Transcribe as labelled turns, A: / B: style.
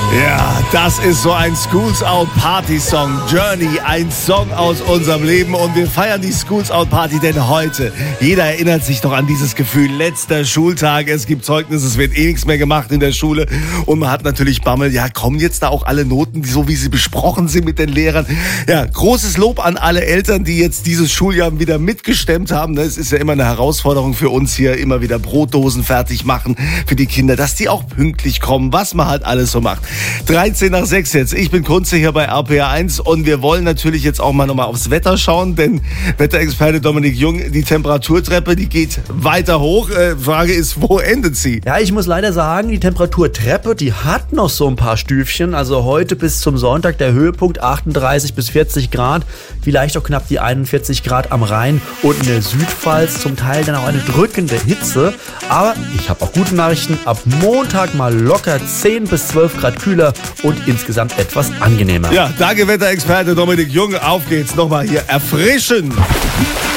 A: Ja, das ist so ein Schools Out Party Song. Journey, ein Song aus unserem Leben. Und wir feiern die Schools Out Party, denn heute, jeder erinnert sich doch an dieses Gefühl. Letzter Schultag, es gibt Zeugnisse, es wird nichts mehr gemacht in der Schule. Und man hat natürlich Bammel, ja, kommen jetzt da auch alle Noten, so wie sie besprochen sind mit den Lehrern. Ja, großes Lob an alle Eltern, die jetzt dieses Schuljahr wieder mitgestemmt haben. Es ist ja immer eine Herausforderung für uns hier, immer wieder Brotdosen fertig machen für die Kinder, dass die auch pünktlich kommen, was man halt alles so macht. 13 nach 6 jetzt. Ich bin Kunze hier bei RPR1 und wir wollen natürlich jetzt auch mal nochmal aufs Wetter schauen, denn Wetterexperte Dominik Jung, die Temperaturtreppe, die geht weiter hoch. Frage ist, wo endet sie?
B: Ja, ich muss leider sagen, die Temperaturtreppe, die hat noch so ein paar Stüfchen. Also heute bis zum Sonntag der Höhepunkt 38 bis 40 Grad, vielleicht auch knapp die 41 Grad am Rhein und in der Südpfalz, zum Teil dann auch eine drückende Hitze. Aber ich habe auch gute Nachrichten, ab Montag mal locker 10 bis 12 Grad kühler und insgesamt etwas angenehmer.
A: Ja, danke Wetterexperte Dominik Jung. Auf geht's nochmal hier erfrischen.